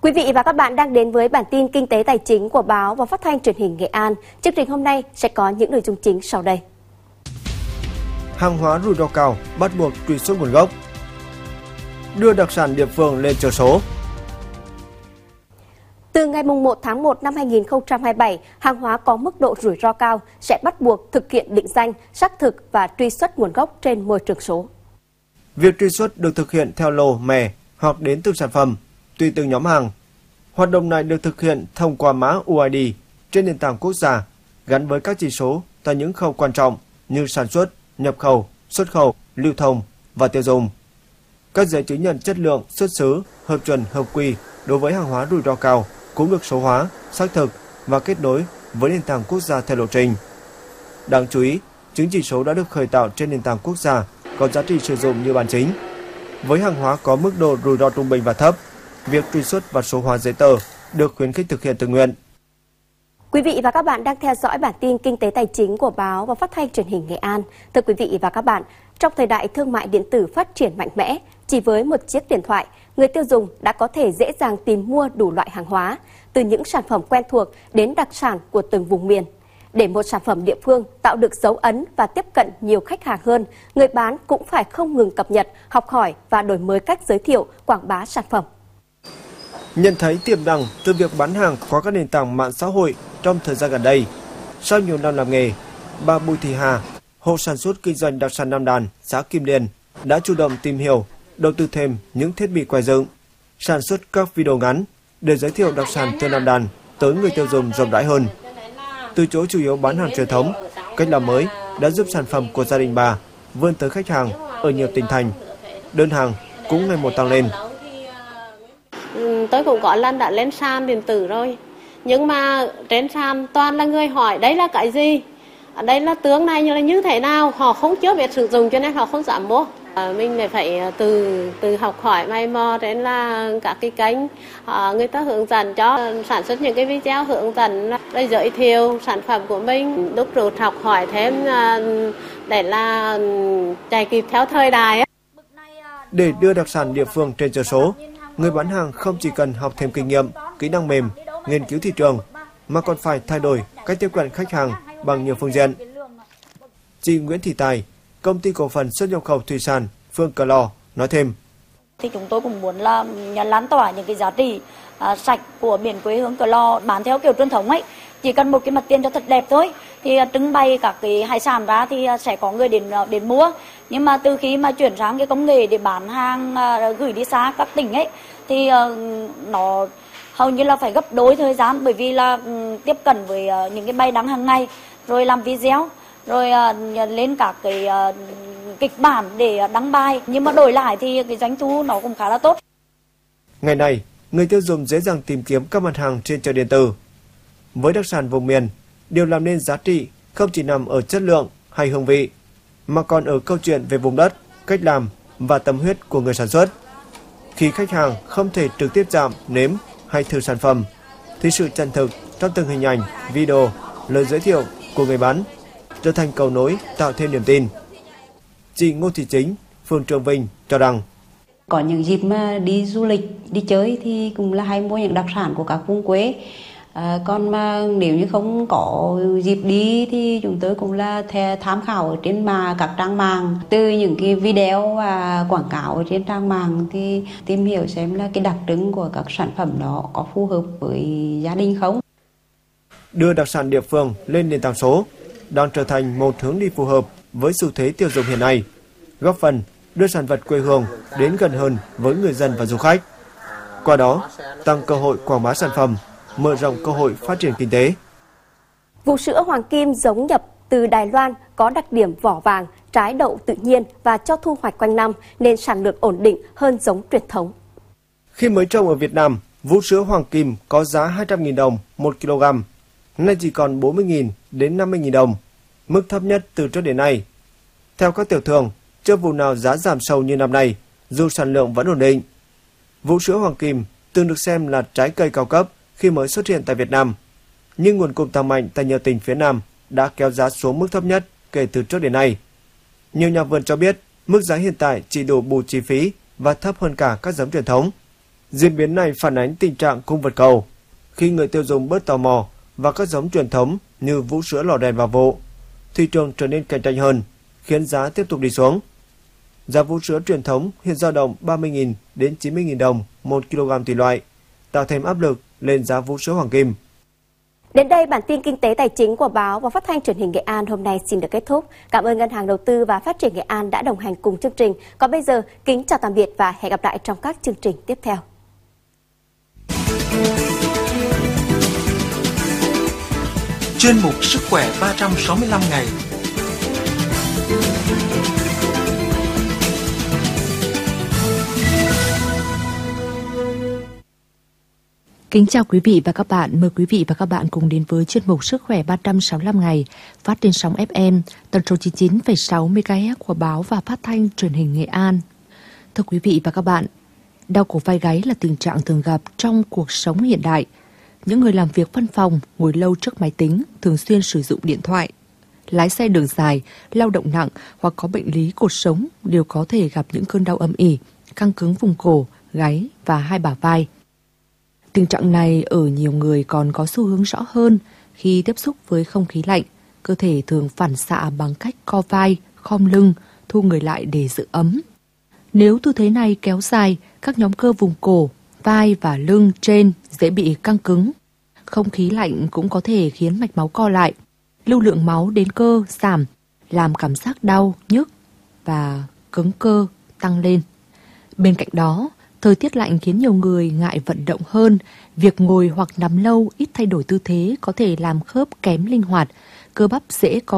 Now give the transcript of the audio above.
Quý vị và các bạn đang đến với bản tin kinh tế tài chính của báo và phát thanh truyền hình Nghệ An. Chương trình hôm nay sẽ có những nội dung chính sau đây. Hàng hóa rủi ro cao bắt buộc truy xuất nguồn gốc. Đưa đặc sản địa phương lên chợ số. Từ ngày 1 tháng 1 năm 2027, hàng hóa có mức độ rủi ro cao sẽ bắt buộc thực hiện định danh, xác thực và truy xuất nguồn gốc trên môi trường số. Việc truy xuất được thực hiện theo lô, mè hoặc đến từng sản phẩm, tùy từng nhóm hàng. Hoạt động này được thực hiện thông qua mã UID trên nền tảng quốc gia, gắn với các chỉ số tại những khâu quan trọng như sản xuất, nhập khẩu, xuất khẩu, lưu thông và tiêu dùng. Các giấy chứng nhận chất lượng, xuất xứ, hợp chuẩn, hợp quy đối với hàng hóa rủi ro cao cũng được số hóa, xác thực và kết nối với nền tảng quốc gia theo lộ trình. Đáng chú ý, chứng chỉ số đã được khởi tạo trên nền tảng quốc gia có giá trị sử dụng như bản chính. Với hàng hóa có mức độ rủi ro trung bình và thấp, việc truy xuất và số hóa giấy tờ được khuyến khích thực hiện tự nguyện. Quý vị và các bạn đang theo dõi bản tin kinh tế tài chính của báo và phát thanh truyền hình Nghệ An. Thưa quý vị và các bạn, trong thời đại thương mại điện tử phát triển mạnh mẽ, chỉ với một chiếc điện thoại, người tiêu dùng đã có thể dễ dàng tìm mua đủ loại hàng hóa, từ những sản phẩm quen thuộc đến đặc sản của từng vùng miền. Để một sản phẩm địa phương tạo được dấu ấn và tiếp cận nhiều khách hàng hơn, người bán cũng phải không ngừng cập nhật, học hỏi và đổi mới cách giới thiệu, quảng bá sản phẩm. Nhận thấy tiềm năng từ việc bán hàng qua các nền tảng mạng xã hội trong thời gian gần đây, sau nhiều năm làm nghề, bà Bùi Thị Hà, hộ sản xuất kinh doanh đặc sản Nam Đàn, xã Kim Liên, đã chủ động tìm hiểu, đầu tư thêm những thiết bị quay dựng, sản xuất các video ngắn để giới thiệu đặc sản từ Nam Đàn tới người tiêu dùng rộng rãi hơn. Từ chỗ chủ yếu bán hàng truyền thống, cách làm mới đã giúp sản phẩm của gia đình bà vươn tới khách hàng ở nhiều tỉnh thành. Đơn hàng cũng ngày một tăng lên. Tôi cũng có lần đã lên sàn điện tử rồi, nhưng mà trên sàn toàn là người hỏi đấy là cái gì, đây là tướng này như thế nào, họ không chưa biết sử dụng cho nên họ không dám mua. Mình phải từ học hỏi mày mò đến là các cái kênh người ta hướng dẫn cho, sản xuất những cái video hướng dẫn để giới thiệu sản phẩm của mình, đúc rút học hỏi thêm để là chạy kịp theo thời đại. Để đưa đặc sản địa phương trên chợ số, người bán hàng không chỉ cần học thêm kinh nghiệm, kỹ năng mềm, nghiên cứu thị trường, mà còn phải thay đổi cách tiếp cận khách hàng bằng nhiều phương diện. Chị Nguyễn Thị Tài, Công ty cổ phần xuất nhập khẩu thủy sản Phương Cờ Lò nói thêm: Thì chúng tôi cũng muốn là lan tỏa những cái giá trị sạch của miền quê hương Cờ Lò, bán theo kiểu truyền thống ấy. Chỉ cần một cái mặt tiền cho thật đẹp thôi, thì trưng bày các cái hải sản ra thì sẽ có người đến mua. Nhưng mà từ khi mà chuyển sang cái công nghệ để bán hàng gửi đi xa các tỉnh ấy, thì nó hầu như là phải gấp đôi thời gian, bởi vì là tiếp cận với những cái bài đăng hàng ngày, rồi làm video, rồi lên các cái kịch bản để đăng bài. Nhưng mà đổi lại thì cái doanh thu nó cũng khá là tốt. Ngày nay, người tiêu dùng dễ dàng tìm kiếm các mặt hàng trên chợ điện tử. Với đặc sản vùng miền, điều làm nên giá trị không chỉ nằm ở chất lượng hay hương vị, mà còn ở câu chuyện về vùng đất, cách làm và tâm huyết của người sản xuất. Khi khách hàng không thể trực tiếp chạm, nếm hay thử sản phẩm, thì sự chân thực trong từng hình ảnh, video, lời giới thiệu của người bán trở thành cầu nối tạo thêm niềm tin. Chị Ngô Thị Chính, phường Trường Vinh cho rằng: Có những dịp mà đi du lịch, đi chơi thì cũng là hay mua những đặc sản của các vùng quê. Còn mà nếu như không có dịp đi thì chúng tôi cũng là tham khảo ở trên các trang mạng, từ những cái video và quảng cáo ở trên trang mạng thì tìm hiểu xem là cái đặc trưng của các sản phẩm đó có phù hợp với gia đình không. Đưa đặc sản địa phương lên nền tảng số đang trở thành một hướng đi phù hợp với xu thế tiêu dùng hiện nay, góp phần đưa sản vật quê hương đến gần hơn với người dân và du khách. Qua đó, tăng cơ hội quảng bá sản phẩm, mở rộng cơ hội phát triển kinh tế. Vụ sữa Hoàng Kim giống nhập từ Đài Loan có đặc điểm vỏ vàng, trái đậu tự nhiên và cho thu hoạch quanh năm nên sản lượng ổn định hơn giống truyền thống. Khi mới trồng ở Việt Nam, vũ sữa Hoàng Kim có giá 200.000 đồng 1 kg, nay chỉ còn 40.000 đến 50.000 đồng, mức thấp nhất từ trước đến nay. Theo các tiểu thương, chưa vụ nào giá giảm sâu như năm nay, dù sản lượng vẫn ổn định. Vũ sữa Hoàng Kim từng được xem là trái cây cao cấp khi mới xuất hiện tại Việt Nam, nhưng nguồn cung tăng mạnh tại nhiều tỉnh phía Nam đã kéo giá xuống mức thấp nhất kể từ trước đến nay. Nhiều nhà vườn cho biết mức giá hiện tại chỉ đủ bù chi phí và thấp hơn cả các giống truyền thống. Diễn biến này phản ánh tình trạng cung vượt cầu. Khi người tiêu dùng bớt tò mò và các giống truyền thống như vũ sữa lò đèn vào vụ, thị trường trở nên cạnh tranh hơn, khiến giá tiếp tục đi xuống. Giá vũ sữa truyền thống hiện dao động 30.000 đến 90.000 đồng 1 kg tùy loại, tạo thêm áp lực lên giá vũ sữa hoàng kim. Đến đây, bản tin kinh tế tài chính của báo và phát thanh truyền hình Nghệ An hôm nay xin được kết thúc. Cảm ơn Ngân hàng Đầu tư và Phát triển Nghệ An đã đồng hành cùng chương trình. Còn bây giờ, kính chào tạm biệt và hẹn gặp lại trong các chương trình tiếp theo. Chuyên mục Sức khỏe 365 ngày. Kính chào quý vị và các bạn, mời quý vị và các bạn cùng đến với chuyên mục Sức khỏe 365 ngày phát trên sóng FM tần số 99,6 MHz của báo và phát thanh truyền hình Nghệ An. Thưa quý vị và các bạn, đau cổ vai gáy là tình trạng thường gặp trong cuộc sống hiện đại. Những người làm việc văn phòng, ngồi lâu trước máy tính, thường xuyên sử dụng điện thoại, lái xe đường dài, lao động nặng hoặc có bệnh lý cột sống đều có thể gặp những cơn đau âm ỉ, căng cứng vùng cổ, gáy và hai bả vai. Tình trạng này ở nhiều người còn có xu hướng rõ hơn khi tiếp xúc với không khí lạnh. Cơ thể thường phản xạ bằng cách co vai, khom lưng, thu người lại để giữ ấm. Nếu tư thế này kéo dài, các nhóm cơ vùng cổ, vai và lưng trên dễ bị căng cứng. Không khí lạnh cũng có thể khiến mạch máu co lại, lưu lượng máu đến cơ giảm, làm cảm giác đau, nhức và cứng cơ tăng lên. Bên cạnh đó, thời tiết lạnh khiến nhiều người ngại vận động hơn. Việc ngồi hoặc nằm lâu ít thay đổi tư thế có thể làm khớp kém linh hoạt, cơ bắp dễ có